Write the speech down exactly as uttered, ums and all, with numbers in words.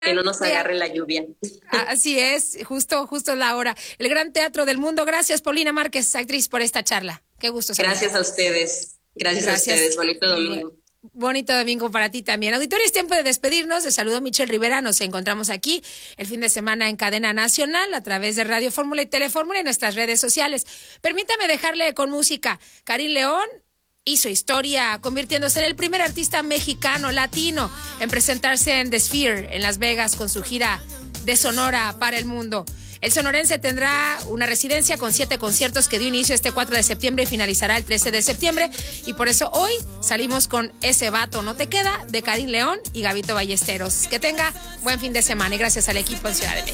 que no nos agarre la lluvia. Así es, justo, justo es la hora. El Gran Teatro del Mundo. Gracias, Paulina Márquez, actriz, por esta charla. Qué gusto saludarte. Gracias a ustedes. Gracias, Gracias a ustedes. Bonito domingo. Bonito domingo para ti también. Auditorio, es tiempo de despedirnos. Les saludo Michelle Rivera. Nos encontramos aquí el fin de semana en cadena nacional a través de Radio Fórmula y Telefórmula y nuestras redes sociales. Permítame dejarle con música. Karim León hizo historia convirtiéndose en el primer artista mexicano latino en presentarse en The Sphere en Las Vegas con su gira de Sonora para el mundo. El sonorense tendrá una residencia con siete conciertos que dio inicio este cuatro de septiembre y finalizará el trece de septiembre. Y por eso hoy salimos con Ese Vato No Te Queda de Karim León y Gabito Ballesteros. Que tenga buen fin de semana y gracias al equipo en Ciudad de México.